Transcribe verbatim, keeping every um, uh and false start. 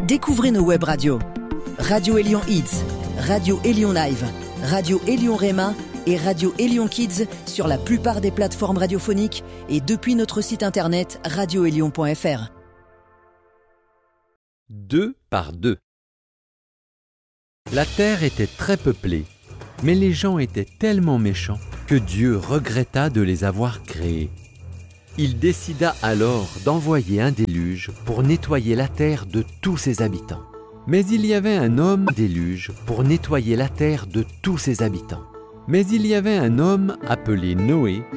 Découvrez nos web radios. Radio Élion Hits, Radio Élion Live, Radio Élion Réma et Radio Élion Kids sur la plupart des plateformes radiophoniques et depuis notre site internet radio élion point f r. Deux par deux. La terre était très peuplée, mais les gens étaient tellement méchants que Dieu regretta de les avoir créés. Il décida alors d'envoyer un déluge pour nettoyer la terre de tous ses habitants. Mais il y avait un homme déluge pour nettoyer la terre de tous ses habitants. Mais il y avait un homme appelé Noé